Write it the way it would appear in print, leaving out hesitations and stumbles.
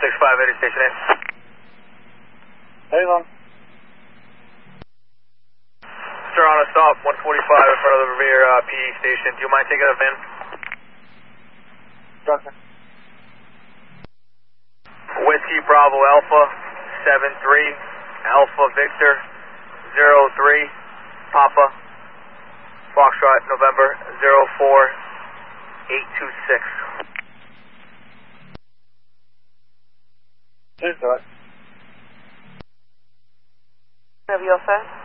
6580 station 8. Hang on. Sir, on a stop, 145 in front of the Revere PE station. Do you mind taking a VIN? Roger. Whiskey Bravo Alpha 73 Alpha Victor 03 Papa Foxtrot November 04826. Please do it. Have you all set?